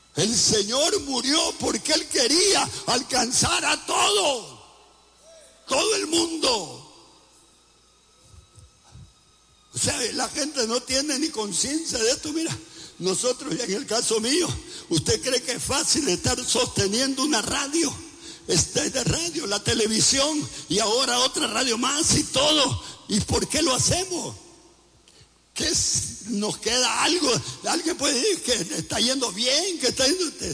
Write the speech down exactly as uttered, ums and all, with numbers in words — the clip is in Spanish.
El Señor murió porque Él quería alcanzar a todo, todo el mundo. O sea, la gente no tiene ni conciencia de esto. Mira, nosotros, en el caso mío, ¿usted cree que es fácil estar sosteniendo una radio? Esta de radio, la televisión y ahora otra radio más y todo. ¿Y por qué lo hacemos? ¿Qué es? Nos queda algo. Alguien puede decir que está yendo bien, que está yendo...